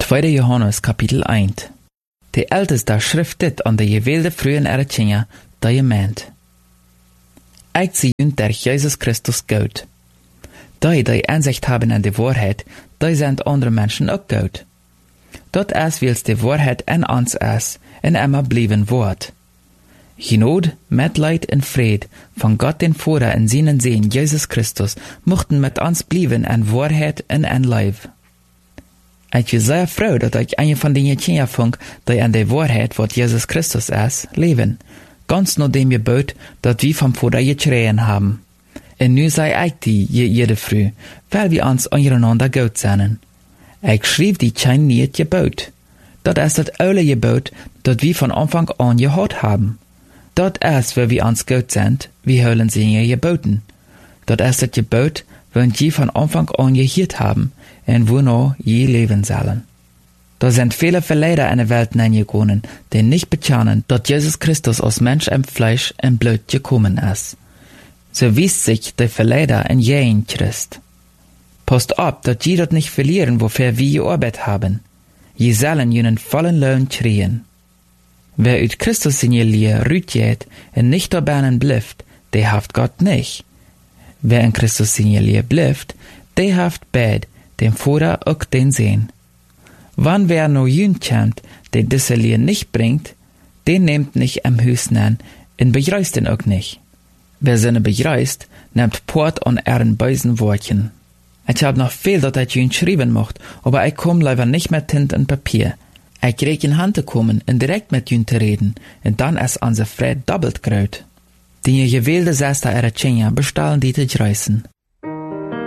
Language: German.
2. Johannes kapitel 1. De älteste schrift dit aan de gewählte frühen erretjinga, dat je meent. Ik zie jullie der Jesus Christus goed. Die Einsicht haben in de waarheid, die zijn andere mensen ook goed. Dat is wils de waarheid in ons is, en immer blijven wordt. Genade, Mitleid en vrede van God den Vader en zijn Zoon Jesus Christus mochten met ons blijven in waarheid en in leven. Ik ben zeer froh dat ik een van die dingen vond die in de waarheid wat Jesus Christus is, leven. Ganz nur dem Gebot, dat wir vom Vater geschreien haben. En nu sei ich die jede früh, weil wir uns untereinander gut sind. Ich schrieb die kein niet Gebot. Dat ist das oude Gebot, dat wir von Anfang an gehört haben. Dat ist, weil wir uns gut sind, wir hören sie geboten. Dat ist das Gebot, wenn wir von Anfang an gehört haben, en wonach je leben sollen. Da sind viele Verleider in der Welt hineingegangen, die nicht bekennen, dass Jesus Christus als Mensch im Fleisch und Blut gekommen ist. So wies sich der Verleider in jeden Christ. Passt auf, dass je das nicht verlieren, wofür wir gearbeitet haben. Je sollen jenen vollen Lohn kriegen. Wer uit Christus in je Lehr rütjet und nicht dabei bleibt, der haft Gott nicht. Wer in Christus in je Lehr bleibt, der haft beid, dem Vater auch den Sehen. Wann wer no jün kämt, der diese Lehr nicht bringt, den nehmt nicht am Hüs an und begreist den auch nicht. Wer seine begreist, nimmt Port an ihren bösen Wortchen. Ich hab noch viel, dat ich jün schreiben mocht, aber ich komm leider nicht mit Tint und Papier. Ich krieg in Hand zu kommen und direkt mit jün zu reden, und dann ist unser Fred doppelt groß. Die gewählte Sester Erretjinga bestahlen die zu reißen.